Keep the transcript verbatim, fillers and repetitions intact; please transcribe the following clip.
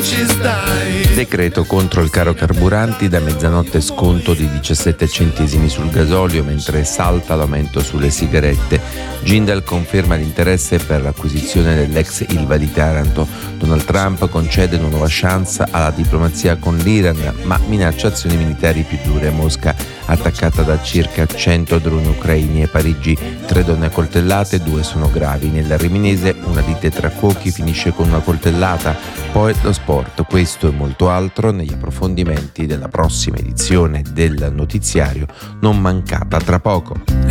Decreto contro il caro carburanti, da mezzanotte sconto di diciassette centesimi sul gasolio, mentre salta l'aumento sulle sigarette. Jindal conferma l'interesse per l'acquisizione dell'ex Ilva di Taranto. Donald Trump concede una nuova chance alla diplomazia con l'Iran, ma minaccia azioni militari più dure. Mosca attaccata da circa cento droni ucraini, e Parigi tre donne accoltellate, due sono gravi. Nel Riminese una lite tra cuochi finisce con una coltellata. Poi lo sport, questo e molto altro negli approfondimenti della prossima edizione del notiziario, non mancata tra poco.